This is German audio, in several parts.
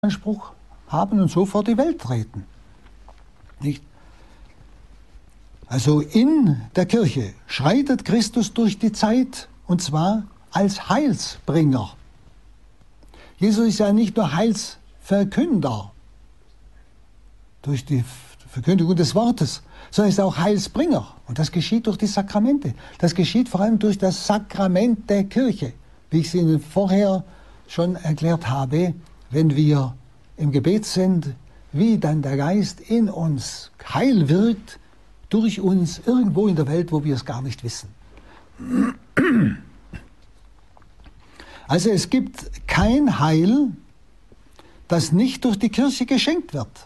Anspruch haben und so vor die Welt treten. Nicht? Also in der Kirche schreitet Christus durch die Zeit, und zwar als Heilsbringer. Jesus ist ja nicht nur Heilsverkünder durch die Verkündigung des Wortes, sondern ist auch Heilsbringer. Und das geschieht durch die Sakramente. Das geschieht vor allem durch das Sakrament der Kirche. Wie ich es Ihnen vorher schon erklärt habe, wenn wir im Gebet sind, wie dann der Geist in uns Heil wirkt, durch uns irgendwo in der Welt, wo wir es gar nicht wissen. Also es gibt kein Heil, das nicht durch die Kirche geschenkt wird.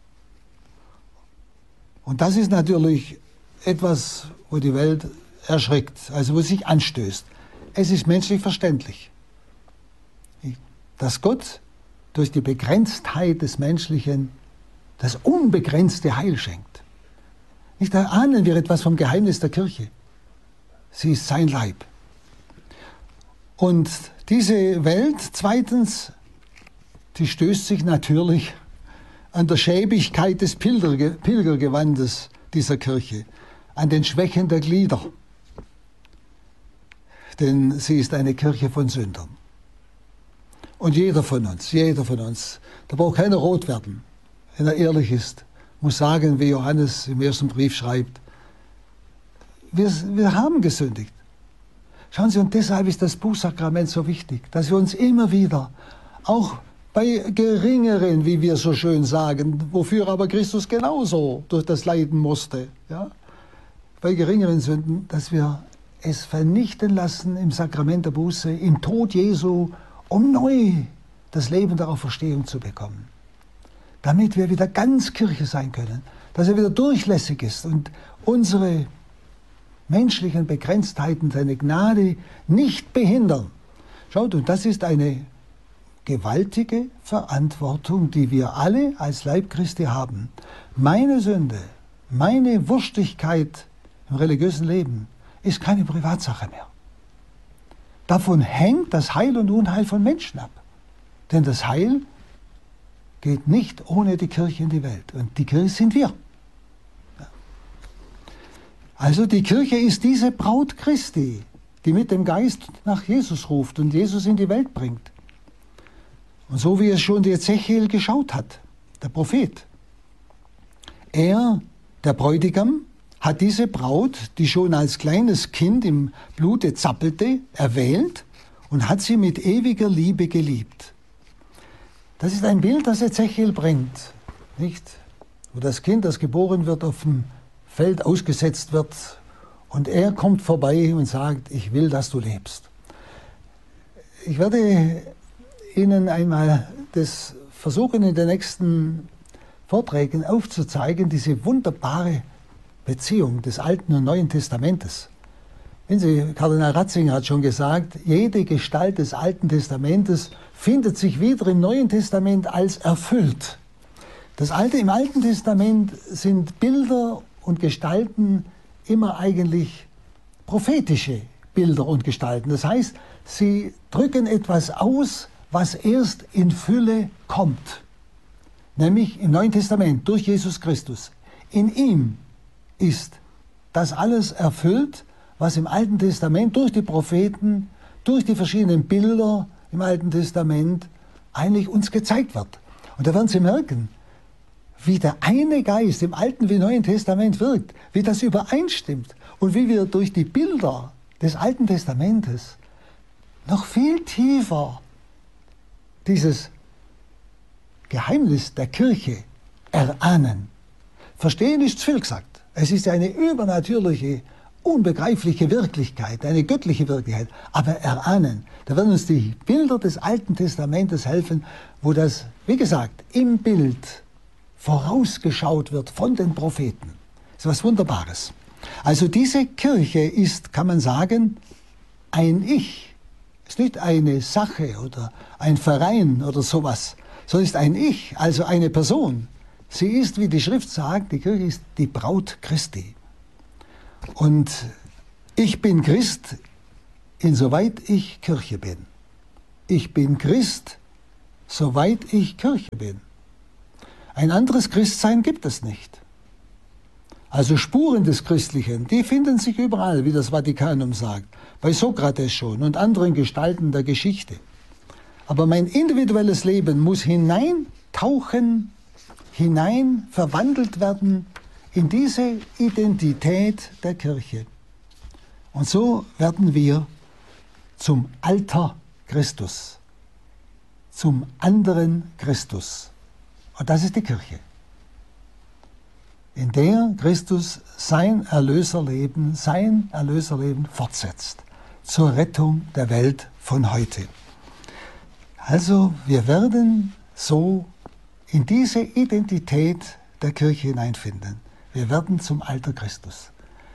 Und das ist natürlich etwas, wo die Welt erschrickt, also wo sich anstößt. Es ist menschlich verständlich, dass Gott durch die Begrenztheit des Menschlichen das unbegrenzte Heil schenkt. Nicht, da ahnen wir etwas vom Geheimnis der Kirche. Sie ist sein Leib. Und diese Welt, zweitens, die stößt sich natürlich an der Schäbigkeit des Pilgergewandes dieser Kirche, an den Schwächen der Glieder. Denn sie ist eine Kirche von Sündern. Und jeder von uns, da braucht keiner rot werden, wenn er ehrlich ist, muss sagen, wie Johannes im ersten Brief schreibt, wir haben gesündigt. Schauen Sie, und deshalb ist das Bußsakrament so wichtig, dass wir uns immer wieder, auch bei geringeren, wie wir so schön sagen, wofür aber Christus genauso durch das Leiden musste, ja, bei geringeren Sünden, dass wir es vernichten lassen im Sakrament der Buße, im Tod Jesu, um neu das Leben der Auferstehung zu bekommen. Damit wir wieder ganz Kirche sein können, dass er wieder durchlässig ist und unsere menschlichen Begrenztheiten seine Gnade nicht behindern. Schaut, und das ist eine gewaltige Verantwortung, die wir alle als Leib Christi haben. Meine Sünde, meine Wurstigkeit im religiösen Leben ist keine Privatsache mehr. Davon hängt das Heil und Unheil von Menschen ab. Denn das Heil geht nicht ohne die Kirche in die Welt. Und die Kirche sind wir. Also die Kirche ist diese Braut Christi, die mit dem Geist nach Jesus ruft und Jesus in die Welt bringt. Und so wie es schon der Ezechiel geschaut hat, der Prophet. Er, der Bräutigam, hat diese Braut, die schon als kleines Kind im Blute zappelte, erwählt und hat sie mit ewiger Liebe geliebt. Das ist ein Bild, das Ezechiel bringt, nicht? Wo das Kind, das geboren wird, auf dem Feld ausgesetzt wird und er kommt vorbei und sagt, ich will, dass du lebst. Ich werde Ihnen einmal das versuchen, in den nächsten Vorträgen aufzuzeigen, diese wunderbare Beziehung des Alten und Neuen Testamentes. Wenn Sie, Kardinal Ratzinger hat schon gesagt, jede Gestalt des Alten Testamentes findet sich wieder im Neuen Testament als erfüllt. Im Alten Testament sind Bilder und Gestalten immer eigentlich prophetische Bilder und Gestalten. Das heißt, sie drücken etwas aus, was erst in Fülle kommt. Nämlich im Neuen Testament durch Jesus Christus. In ihm ist das alles erfüllt, was im Alten Testament durch die Propheten, durch die verschiedenen Bilder im Alten Testament eigentlich uns gezeigt wird. Und da werden Sie merken, wie der eine Geist im Alten wie Neuen Testament wirkt, wie das übereinstimmt und wie wir durch die Bilder des Alten Testamentes noch viel tiefer dieses Geheimnis der Kirche erahnen. Verstehen ist zu viel gesagt. Es ist eine übernatürliche, unbegreifliche Wirklichkeit, eine göttliche Wirklichkeit. Aber erahnen, da werden uns die Bilder des Alten Testamentes helfen, wo das, wie gesagt, im Bild vorausgeschaut wird von den Propheten. Das ist was Wunderbares. Also diese Kirche ist, kann man sagen, ein Ich. Es ist nicht eine Sache oder ein Verein oder sowas, sondern es ist ein Ich, also eine Person. Sie ist, wie die Schrift sagt, die Kirche ist die Braut Christi. Und ich bin Christ, insoweit ich Kirche bin. Ich bin Christ, soweit ich Kirche bin. Ein anderes Christsein gibt es nicht. Also Spuren des Christlichen, die finden sich überall, wie das Vatikanum sagt, bei Sokrates schon und anderen Gestalten der Geschichte. Aber mein individuelles Leben muss hineintauchen, verwandelt werden in diese Identität der Kirche. Und so werden wir zum Alter Christus, zum anderen Christus. Und das ist die Kirche, in der Christus sein Erlöserleben fortsetzt, zur Rettung der Welt von heute. Also wir werden so in diese Identität der Kirche hineinfinden. Wir werden zum Alter Christus.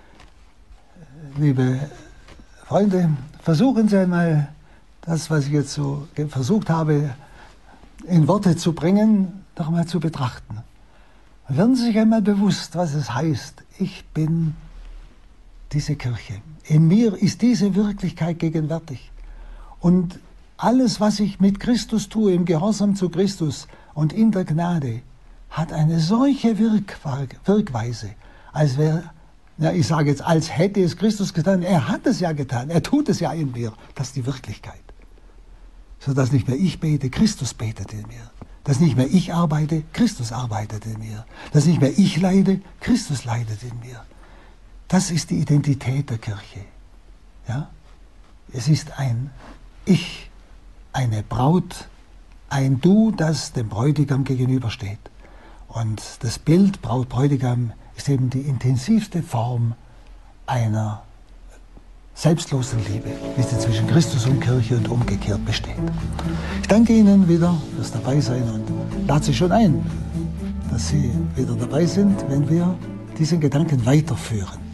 Liebe Freunde, versuchen Sie einmal das, was ich jetzt so versucht habe, in Worte zu bringen, doch mal zu betrachten. Werden Sie sich einmal bewusst, was es heißt, ich bin diese Kirche. In mir ist diese Wirklichkeit gegenwärtig. Und alles, was ich mit Christus tue, im Gehorsam zu Christus und in der Gnade, hat eine solche Wirkweise, als wäre, ja, ich sage jetzt, als hätte es Christus getan. Er hat es ja getan, er tut es ja in mir. Das ist die Wirklichkeit. Sodass nicht mehr ich bete, Christus betet in mir. Dass nicht mehr ich arbeite, Christus arbeitet in mir. Dass nicht mehr ich leide, Christus leidet in mir. Das ist die Identität der Kirche. Ja? Es ist ein Ich, eine Braut, ein Du, das dem Bräutigam gegenübersteht. Und das Bild Braut-Bräutigam ist eben die intensivste Form einer selbstlosen Liebe, wie sie zwischen Christus und Kirche und umgekehrt besteht. Ich danke Ihnen wieder fürs Dabeisein und lade Sie schon ein, dass Sie wieder dabei sind, wenn wir diesen Gedanken weiterführen.